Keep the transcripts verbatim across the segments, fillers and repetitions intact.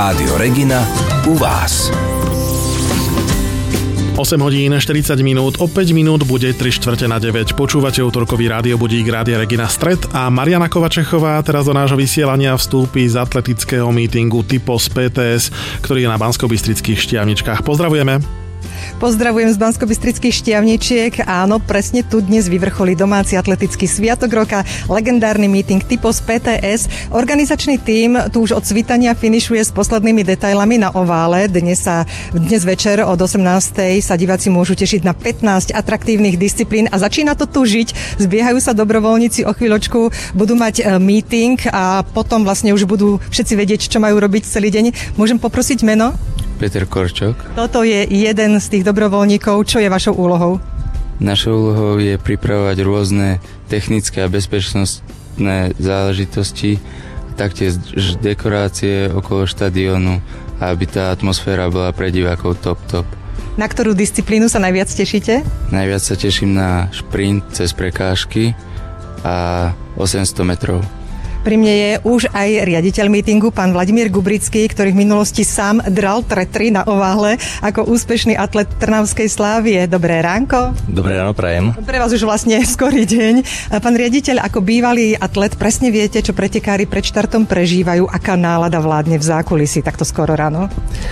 Rádio Regina u vás. osem hodín štyridsať minút, o päť minút bude tri štvrte na deväť. Počúvate útorkový rádiobudík Rádia Regina Stred a Mariana Kovačechová teraz do nášho vysielania vstúpi z atletického mítingu Typos pé té es, ktorý je na Banskobystrických Štiavničkách. Pozdravujeme. Pozdravujem z Banskobystrických Štiavničiek. Áno, presne tu dnes vyvrcholí domáci atletický sviatok roka, legendárny meeting Typos pé té es. Organizačný tím tu už od svitania finišuje s poslednými detailami na ovále. Dnes, sa, dnes večer od osemnástej sa diváci môžu tešiť na pätnásť atraktívnych disciplín a začína to tu žiť. Zbiehajú sa dobrovoľníci, o chvíľočku budú mať meeting a potom vlastne už budú všetci vedieť, čo majú robiť celý deň. Môžem poprosiť meno? Peter Korčok. Toto je jeden z tých dobrovoľníkov. Čo je vašou úlohou? Našou úlohou je pripravovať rôzne technické a bezpečnostné záležitosti, taktiež dekorácie okolo štadiónu, aby tá atmosféra bola pre divákov top, top. Na ktorú disciplínu sa najviac tešíte? Najviac sa teším na šprint cez prekážky a osemsto metrov. Pri mne je už aj riaditeľ mítingu, pán Vladimír Gubrický, ktorý v minulosti sám dral tretry na ováhle ako úspešný atlet Trnavskej Slávie. Dobré ránko. Dobré ráno, prajem. Pre vás už vlastne skorý deň. Pán riaditeľ, ako bývalý atlet, presne viete, čo pretekári pred štartom prežívajú, aká nálada vládne v zákulisí takto skoro ráno?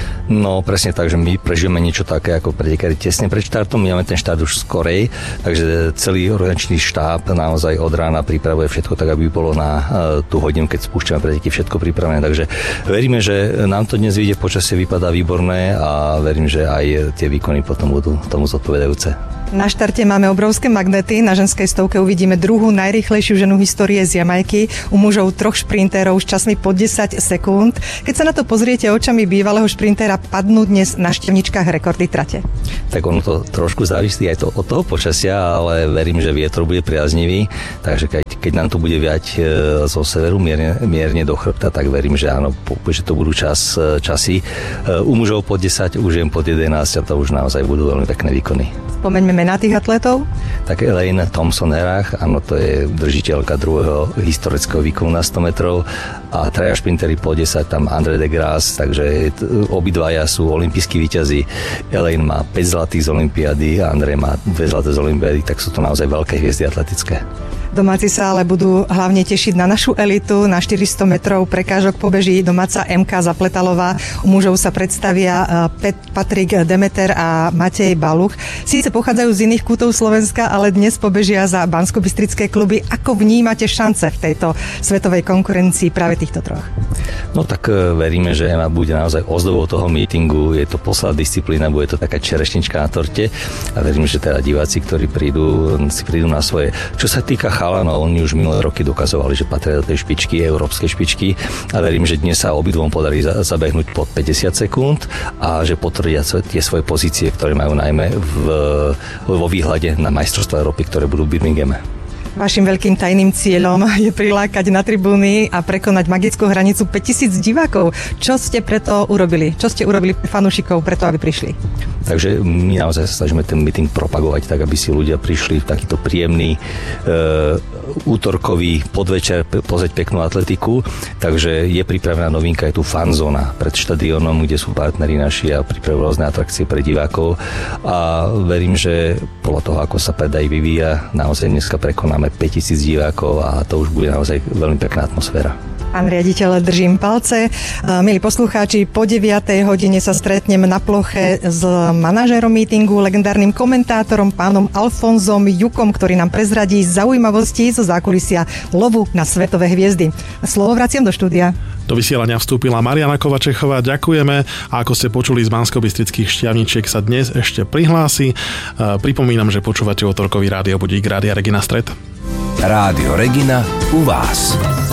No presne tak, že my prežívame niečo také ako pretekári tesne pred štartom. My máme ten štart už skorej, takže celý organizačný štáb naozaj od rána pripravuje všetko tak, aby bolo na tú hodinu, keď spúšťame preteky, všetko pripravené. Takže veríme, že nám to dnes vyjde, počasie vypadá výborné a verím, že aj tie výkony potom budú tomu zodpovedajúce. Na štarte máme obrovské magnety. Na ženskej stovke uvidíme druhú najrýchlejšiu ženu histórie z Jamajky. U mužov troch šprintérov s časmi po desať sekúnd. Keď sa na to pozriete očami bývalého šprintéra, padnú dnes na Štiavničkách rekordy trate. Tak ono to trošku závisí aj to od toho počasia, ale verím, že vietor bude priaznivý, takže keď, keď nám to bude viať zo severu mierne, mierne do chrbta, tak verím, že áno, že to budú čas, časy. U mužov pod desať, u žien pod jedenásť a to už naozaj budú veľmi pekné výkony. Spomeňme mená tých atletov. Tak Elaine Thompson-Herach, áno, to je držiteľka druhého historického výkonu na sto metrov a traja šprintery po desať, tam André de Grasse, takže obidvaja sú olympijskí víťazi. Elaine má päť zlatých z olympiády a André má dve zlaté z olympiády, tak sú to naozaj veľké hviezdy atletické. Domáci sa ale budú hlavne tešiť na našu elitu. Na štyristo metrov prekážok pobeží domáca em ká Zapletalová. U mužov sa predstavia Patrik Demeter a Matej Baluch. Síce pochádzajú z iných kútov Slovenska, ale dnes pobežia za banskobystrické kluby. Ako vnímate šance v tejto svetovej konkurencii práve týchto troch? No tak veríme, že Ema bude naozaj ozdobou toho mítingu. Je to posledná disciplína, bude to taká čerešnička na torte a verím, že teda diváci, ktorí prídu, si prídu na svoje. Čo sa týka chalanov, oni už minulé roky dokazovali, že patria do tej špičky, európskej špičky a verím, že dnes sa obidvom podarí zabehnúť pod päťdesiat sekúnd a že potvrdia tie svoje pozície, ktoré majú najmä v, vo výhľade na majstrovstvá Európy, ktoré budú v Birminghame. Vašim veľkým tajným cieľom je prilákať na tribúny a prekonať magickú hranicu päťtisíc divákov. Čo ste preto urobili? Čo ste urobili pre fanúšikov preto, aby prišli? Takže my naozaj sa snažíme ten meeting propagovať tak, aby si ľudia prišli v takýto príjemný e, útorkový podvečer pozrieť peknú atletiku. Takže je pripravená novinka, je tu fanzóna pred štadiónom, kde sú partneri naši a pripravujú rôzne atrakcie pre divákov. A verím, že podľa toho, ako sa predaj vyvíja, naozaj dneska prekonáme päťtisíc divákov a to už bude naozaj veľmi pekná atmosféra. Pán riaditeľ, držím palce. Milí poslucháči, po deviatej hodine sa stretnem na ploche s manažérom mítingu, legendárnym komentátorom, pánom Alfonzom Jukom, ktorý nám prezradí zaujímavosti zo zákulisia lovu na svetové hviezdy. Slovo vraciam do štúdia. Do vysielania vstúpila Mariana Kovačechová. Ďakujeme. A ako ste počuli z Banskobystrických Štiavničiek sa dnes ešte prihlási. Pripomínam, že počúvate útorkový rádiobudík Rádia Regina Stred. Rádio Regina u vás.